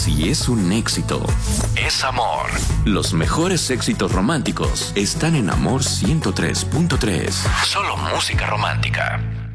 si es un éxito, es amor. Los mejores éxitos románticos están en Amor 103.3. Solo música romántica.